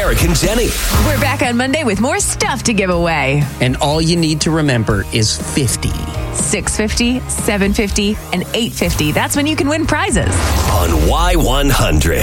Derek and Jenny. We're back on Monday with more stuff to give away. And all you need to remember is 50. 650, 750, and 850. That's when you can win prizes. On Y100.